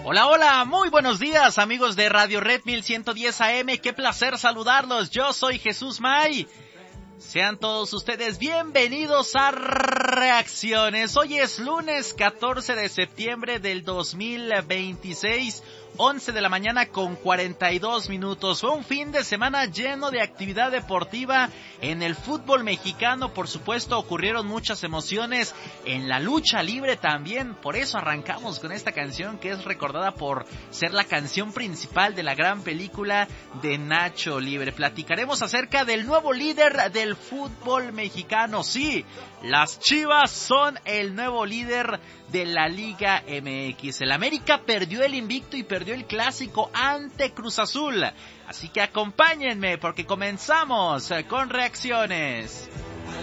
Hola, hola, muy buenos días amigos de Radio Red 1110 AM, qué placer saludarlos, yo soy Jesús May. Sean todos ustedes bienvenidos a Reacciones. Hoy es lunes 14 de septiembre del 2026, 11 de la mañana con 42 minutos. Fue un fin de semana lleno de actividad deportiva en el fútbol mexicano. Por supuesto, ocurrieron muchas emociones en la lucha libre también. Por eso arrancamos con esta canción que es recordada por ser la canción principal de la gran película de Nacho Libre. Platicaremos acerca del nuevo líder del fútbol mexicano. Sí, las Chivas son el nuevo líder de la Liga MX. El América perdió el invicto y perdió el clásico ante Cruz Azul. Así que acompáñenme porque comenzamos con Reacciones.